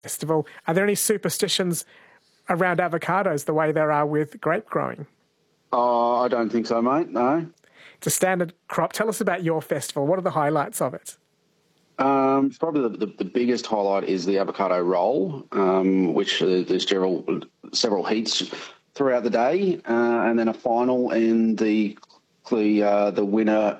festival. Are there any superstitions around avocados the way there are with grape growing? Oh, I don't think so, mate. No. It's a standard crop. Tell us about your festival. What are the highlights of it? Probably the biggest highlight is the avocado roll, which there's several heats throughout the day, and then a final, and the winner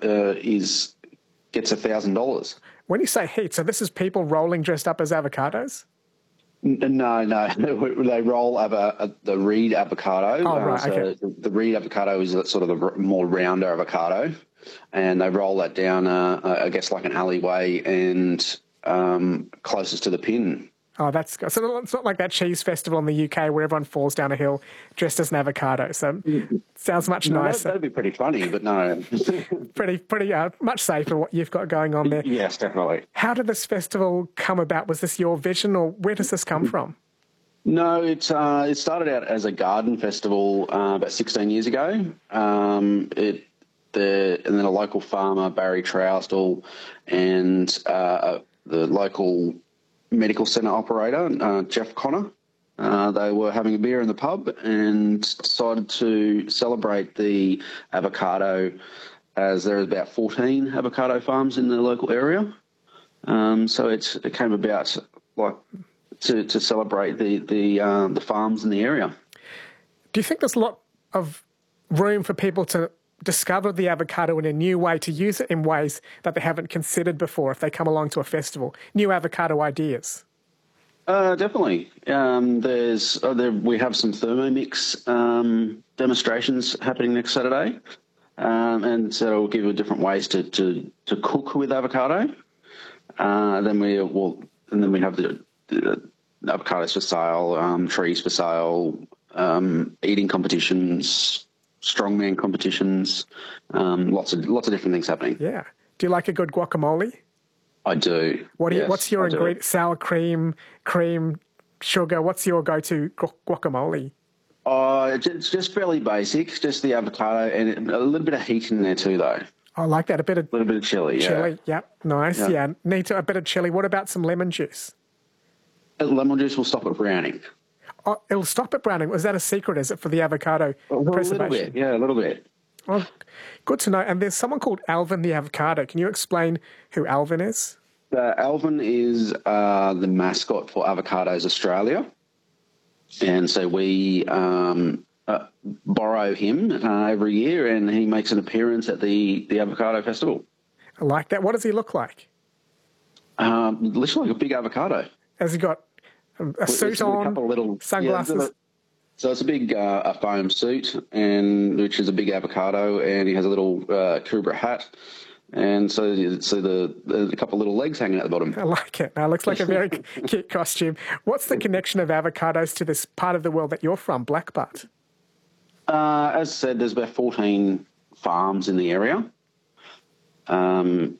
gets $1,000. When you say heat, so this is people rolling dressed up as avocados? No. They roll the Reed avocado. Oh, right, okay. The Reed avocado is sort of the more rounder avocado, and they roll that down, I guess, like an alleyway and closest to the pin. Oh, that's good. So it's not like that cheese festival in the UK where everyone falls down a hill dressed as an avocado. So sounds much nicer. That'd be pretty funny, but no. pretty much safer what you've got going on there. Yes, definitely. How did this festival come about? Was this your vision, or where does this come from? No, it started out as a garden festival about 16 years ago. And then a local farmer, Barry Trousdell, and the local medical centre operator, Jeff Connor. They were having a beer in the pub and decided to celebrate the avocado, as there are about 14 avocado farms in the local area. So it came about like to celebrate the farms in the area. Do you think there's a lot of room for people to discover the avocado in a new way, to use it in ways that they haven't considered before if they come along to a festival? New avocado ideas. Definitely. We have some Thermomix demonstrations happening next Saturday, and so we'll give you different ways to cook with avocado. Then we have the avocados for sale, trees for sale, eating competitions, strongman competitions, lots of different things happening. Yeah. Do you like a good guacamole? I do. What's your ingredient? Sour cream, sugar. What's your go-to guacamole? It's just fairly basic, just the avocado and a little bit of heat in there too, though. I like that. A little bit of chili. Chili, yep, nice. Yeah, need a bit of chili. What about some lemon juice? Lemon juice will stop it browning. Oh, it'll stop it browning. Was that a secret? Is it for the avocado preservation? A little bit, yeah, a little bit. Well, good to know. And there's someone called Alvin the avocado. Can you explain who Alvin is? Alvin is the mascot for Avocados Australia. And so we borrow him every year, and he makes an appearance at the Avocado Festival. I like that. What does he look like? Literally like a big avocado. Has he got a suit on, a couple of little sunglasses? Yeah, so it's a big a foam suit, which is a big avocado, and he has a little Kubra hat. And so there's a couple of little legs hanging at the bottom. I like it. It looks like a very cute costume. What's the connection of avocados to this part of the world that you're from, Black Butte? As I said, there's about 14 farms in the area. And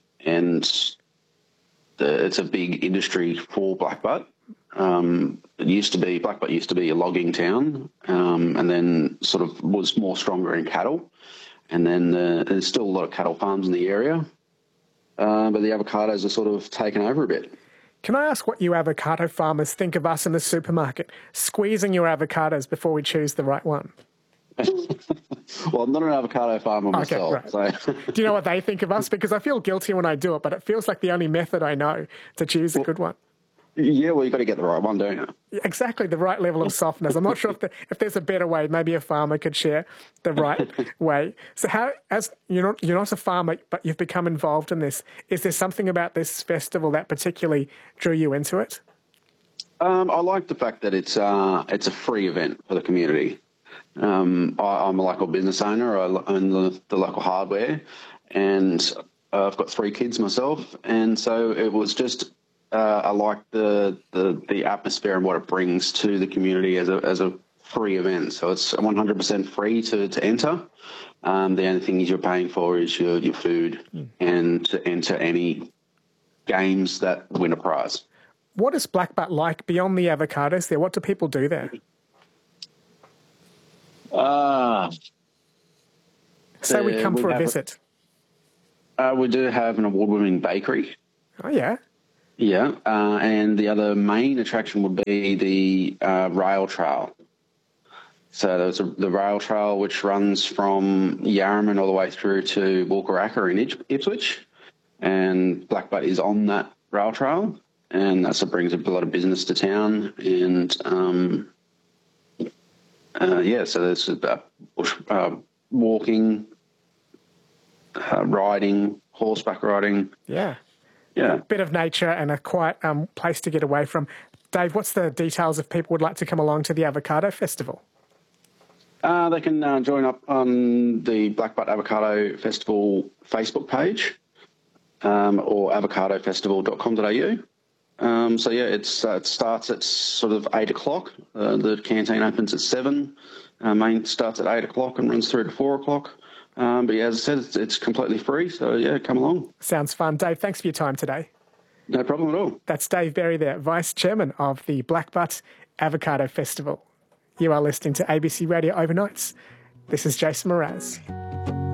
it's a big industry for Black Butte. Black Butte used to be a logging town, and then sort of was more stronger in cattle. And then there's still a lot of cattle farms in the area, but the avocados are sort of taken over a bit. Can I ask what you avocado farmers think of us in the supermarket, squeezing your avocados before we choose the right one? Well, I'm not an avocado farmer myself. Okay, right. So. Do you know what they think of us? Because I feel guilty when I do it, but it feels like the only method I know to choose a good one. Yeah, well, you've got to get the right one, don't you? Exactly, the right level of softness. I'm not sure if there's a better way. Maybe a farmer could share the right way. So as you're not a farmer, but you've become involved in this, is there something about this festival that particularly drew you into it? I like the fact that it's a free event for the community. I'm a local business owner. I own the local hardware, and I've got 3 kids myself, and so it was just I like the atmosphere and what it brings to the community as a free event. So it's 100% free to enter. The only thing you're paying for is your food and to enter any games that win a prize. What is Black Butte like beyond the avocados there? What do people do there? Say we come for a visit. We do have an award-winning bakery. Oh, yeah. Yeah, and the other main attraction would be the rail trail. So there's the rail trail which runs from Yarraman all the way through to Walkaracka in Ipswich, and Blackbutt is on that rail trail, and that's what brings a lot of business to town. And so there's bush walking, riding, horseback riding. Yeah. Yeah. Bit of nature and a quiet place to get away from. Dave, what's the details if people would like to come along to the Avocado Festival? They can join up on the Blackbutt Avocado Festival Facebook page or avocadofestival.com.au. It starts at sort of 8 o'clock. The canteen opens at 7. Main starts at 8 o'clock and runs through to 4 o'clock. As I said, it's completely free. So, come along. Sounds fun. Dave, thanks for your time today. No problem at all. That's Dave Berry there, Vice Chairman of the Blackbutt Avocado Festival. You are listening to ABC Radio Overnights. This is Jason Mraz.